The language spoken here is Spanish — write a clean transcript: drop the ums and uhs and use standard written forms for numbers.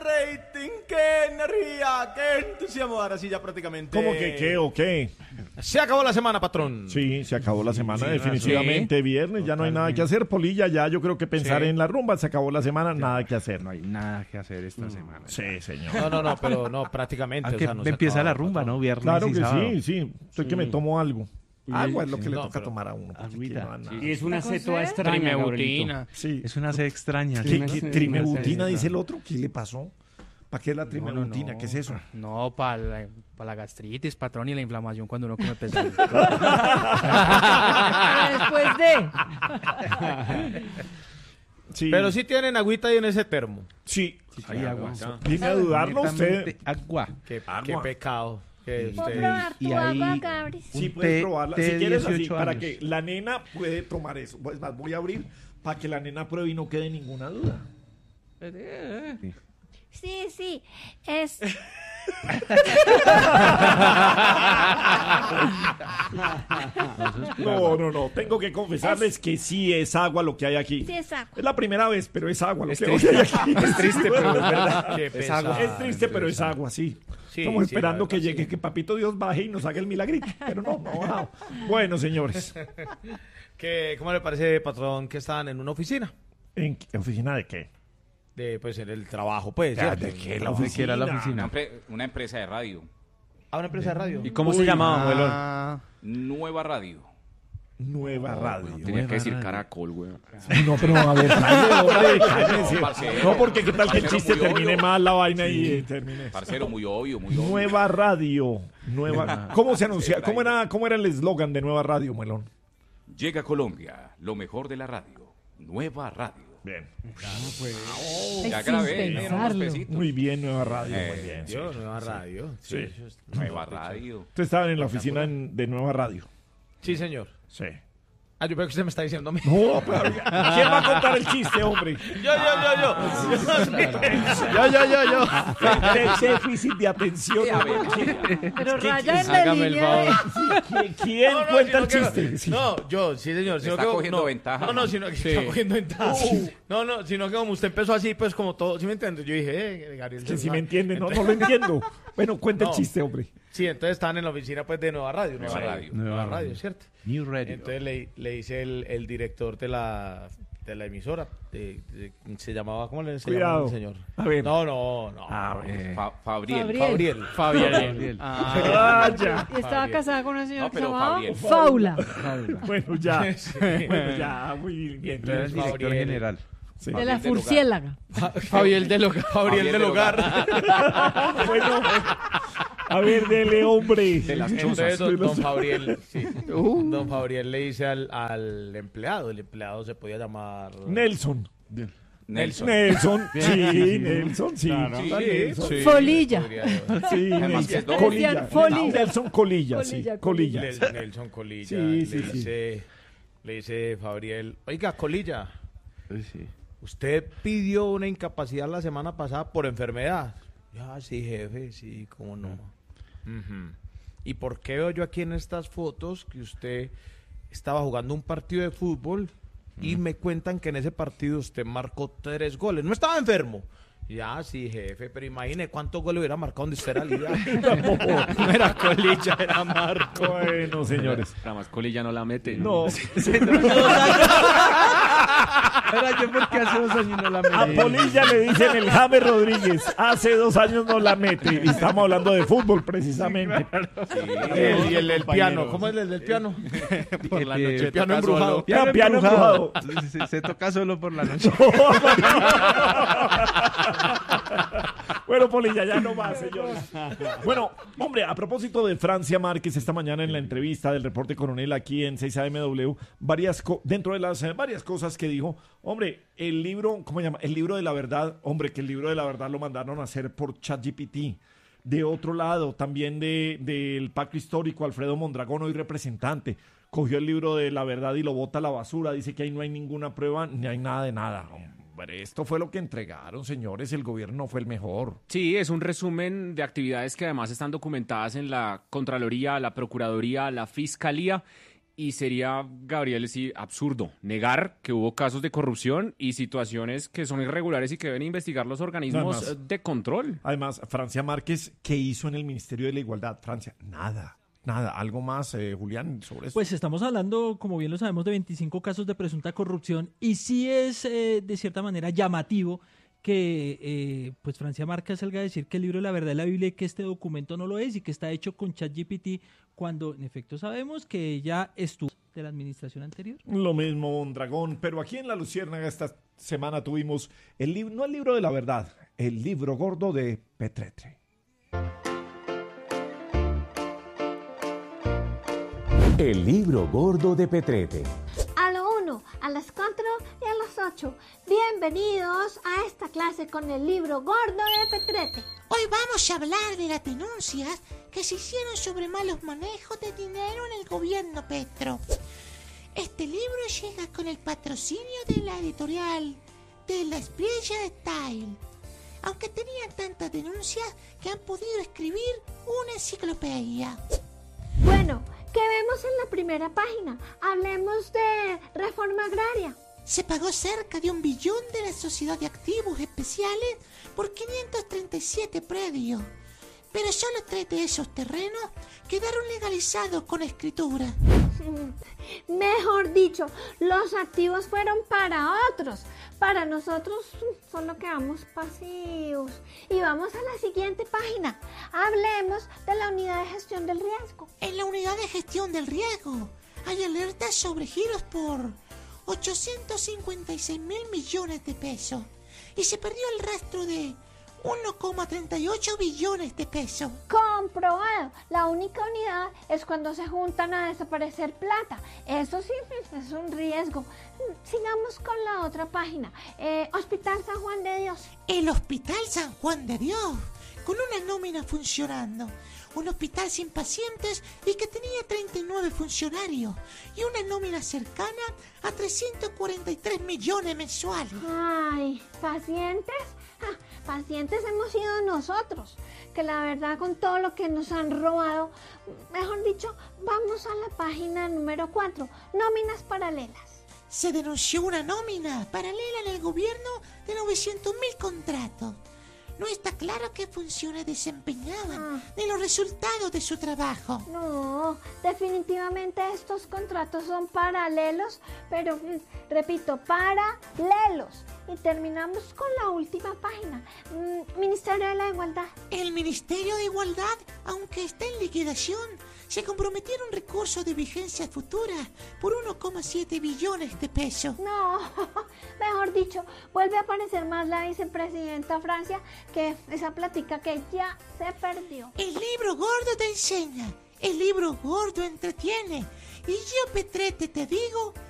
rating, qué energía, qué entusiasmo. Ahora sí, ya prácticamente. ¿Cómo que qué o qué? Se acabó la semana, patrón. Sí, se acabó la semana, Sí, definitivamente. sí. Viernes, ya no hay nada que hacer. Polilla, ya yo creo que pensar Sí. en la rumba, se acabó la semana, nada que hacer. No hay nada que hacer esta semana. Sí, señor. No, pero no, prácticamente. Aunque o sea, no se empieza acaba, la rumba, patrón. ¿no? Viernes Claro y que sábado. sí. Estoy que me tomo algo. Agua es lo que le No, toca pero- tomar a uno. porque Agüita. aquí no da nada. Y es una ¿Cosa cetoa es? extraña, Gabrielito. Trimebutina. Sí. Es una sed extraña. Trimebutina, dice el otro. ¿Qué le pasó? ¿Para qué es la trimebutina? No. ¿Qué es eso? No, para la gastritis, patrón, y la inflamación cuando uno come pesado. Después de. Sí. Pero sí tienen agüita ahí en ese termo. Sí. Hay agua. Viene a dudarlo usted. Netamente Agua. Qué Agua. pecado. Que ¿Puedo usted... probar y tu ahí- agua, Gabri? Sí, Un puedes té- probarla. té Si de quieres así, 18 para años. que la nena puede tomar eso. Pues más, voy a abrir para que la nena pruebe y no quede ninguna duda. Sí, es... No. Tengo que confesarles que sí es agua lo que hay aquí. Sí, es agua. Es la primera vez, pero es agua lo Es que triste. hay aquí. Es triste, pero es verdad. Qué Es pesado. agua. Es triste, pero es agua, sí. Sí, Estamos sí, esperando la que verdad, llegue, sí. que Papito Dios baje y nos haga el milagrito. Pero no ha bajado. Bueno, señores. ¿Cómo le parece, patrón, que estaban en una oficina? ¿En qué oficina de qué? Pues en el trabajo, pues. ¿cierto? ¿De qué? La ¿De qué era la oficina. oficina? Una empresa de radio. A una empresa de radio. ¿Y cómo se llamaba, abuelo? Nueva Radio. Nueva radio. Tenía que decir Caracol, güey. No, pero a ver, hombre, cállese. Parcero. No, porque qué tal que el Parcero chiste muy termine obvio. mal la vaina y termine. Parcero, muy obvio, muy obvio. Nueva radio. Nueva. ¿Cómo se anuncia? ¿Cómo era el eslogan de Nueva Radio, Melón? Llega a Colombia, lo mejor de la radio. Nueva Radio. Bien. Ya Ay, grabé, sin unos pensarlo. pesitos. Muy bien, Nueva Radio. Muy bien. Yo, nueva radio. Sí. eso es- Nueva Radio. Ustedes estaban en la oficina de Nueva Radio. Sí, señor. Sí. Yo creo que usted me está diciendo a mí. No, pero ¿quién va a contar el chiste, hombre? Yo. Déficit de atención. Pero raya en la Hágame el línea. ¿Quién No, cuenta el sino que- chiste? Sí. No, yo, sí, señor. Sino Está que, cogiendo no, ventaja, No, ¿no? sino que está cogiendo ventaja. No, sino que como usted empezó así, pues como todo, ¿sí me entiendes? Yo dije, Gabriel. Que si me entiende, no lo entiendo. Bueno, cuenta el No. chiste, hombre. Sí, entonces estaban en la oficina pues de Nueva Radio. Nueva Radio. Nueva Radio, ¿cierto? New Radio. Entonces le dice el director de la emisora, se llamaba, ¿cómo le se llamaba el señor? A ver. No. Fabriel. Fabriel. Ah, ya. Y estaba casada con una señora No, que se pero llamaba Fabriel. Faula. Bueno, ya. Bueno, ya, muy bien. Entonces, Director Fabriel. general. Sí. De la del hogar. furciélaga. Fabiel del Hogar. Fabriel del Hogar. Bueno, a ver, dele, hombre. De las Entonces, chozas. don Fabriel, sí. Don Fabriel le dice al empleado, el empleado se podía llamar Nelson. Nelson. Nelson, sí, Nelson, sí. Nelson. sí, Folilla. podría- Sí, Además que es Nelson. doble. Colilla. Folilla. Nelson Colilla, sí. Colilla, Colilla. Nelson Colilla. Sí, sí, le dice Fabriel, oiga, Colilla, Sí. usted pidió una incapacidad la semana pasada por enfermedad. Ya, sí, jefe, sí, cómo no. Ujú. ¿Y por qué veo yo aquí en estas fotos que usted estaba jugando un partido de fútbol y me cuentan que en ese partido usted marcó 3 goles? ¿No estaba enfermo? Ya, sí, jefe, pero imagine cuántos goles hubiera marcado donde usted era liga. No era Colilla, era Marco. Bueno, señores. Además, Colilla no la mete. No, Era yo porque hace 2 años no la a metí. Polilla le dicen el James Rodríguez. Hace 2 años no la mete. Y estamos hablando de fútbol, precisamente. Y el piano, ¿cómo es el del piano? Por la noche. El piano toca solo. embrujado. Piano embrujado. Se toca solo por la noche. Bueno, Polilla, ya no más, señores. Bueno, hombre, a propósito de Francia Márquez, esta mañana en la entrevista del Reporte Coronel aquí en 6AMW, dentro de las varias cosas que dijo, hombre, el libro, ¿cómo se llama? El libro de la verdad, hombre, que el libro de la verdad lo mandaron a hacer por ChatGPT. De otro lado, también del Pacto Histórico, Alfredo Mondragón, hoy representante, cogió el libro de la verdad y lo bota a la basura, dice que ahí no hay ninguna prueba, ni hay nada de nada. Hombre, esto fue lo que entregaron, señores, el gobierno no fue el mejor. Sí, es un resumen de actividades que además están documentadas en la Contraloría, la Procuraduría, la Fiscalía Y sería, Gabriel, sí, absurdo negar que hubo casos de corrupción y situaciones que son irregulares y que deben investigar los organismos Además- de control. Además, Francia Márquez, ¿qué hizo en el Ministerio de la Igualdad? Francia, nada. ¿Algo más, Julián, sobre eso? Pues estamos hablando, como bien lo sabemos, de 25 casos de presunta corrupción y sí es de cierta manera llamativo que pues Francia Márquez salga a decir que el libro de la verdad es la Biblia y que este documento no lo es y que está hecho con ChatGPT cuando en efecto sabemos que ella estuvo de la administración anterior. Lo mismo, Dragón, pero aquí en La Luciérnaga esta semana tuvimos el libro, no el libro de la verdad, el libro gordo de Petretre. El libro gordo de Petrete. A lo 1, a las 4 y a las 8. Bienvenidos a esta clase con el libro gordo de Petrete. Hoy vamos a hablar de las denuncias que se hicieron sobre malos manejos de dinero en el gobierno Petro. Este libro llega con el patrocinio de la editorial de la Espriella Style, aunque tenían tantas denuncias que han podido escribir una enciclopedia. Bueno, ¿qué vemos en la primera página? Hablemos de reforma agraria. Se pagó cerca de 1 billón de la sociedad de activos especiales por 537 predios, pero solo 3 de esos terrenos quedaron legalizados con escritura. Mejor dicho, los activos fueron para otros. Para nosotros solo quedamos pasivos. Y vamos a la siguiente página. Hablemos de la unidad de gestión del riesgo. En la unidad de gestión del riesgo hay alertas sobre giros por 856 mil millones de pesos y se perdió el rastro de 1,38 billones de pesos. Comprobado. La única unidad es cuando se juntan a desaparecer plata. Eso sí es un riesgo. Sigamos con la otra página. Hospital San Juan de Dios. El Hospital San Juan de Dios, con una nómina funcionando. Un hospital sin pacientes y que tenía 39 funcionarios y una nómina cercana a 343 millones mensuales. Ay, ¿pacientes? Pacientes hemos sido nosotros, que la verdad con todo lo que nos han robado, mejor dicho, vamos a la página número 4, nóminas paralelas. Se denunció una nómina paralela en el gobierno de 900.000 contratos. No está claro qué funciones desempeñaban ni los resultados de su trabajo. No, definitivamente estos contratos son paralelos, pero repito, paralelos. Y terminamos con la última página. Ministerio de la Igualdad. El Ministerio de Igualdad, aunque está en liquidación, se comprometieron recursos de vigencia futura por 1,7 billones de pesos. No, mejor dicho, vuelve a aparecer más la vicepresidenta Francia que esa plática que ya se perdió. El libro gordo te enseña, el libro gordo entretiene. Y yo, Petrete, te digo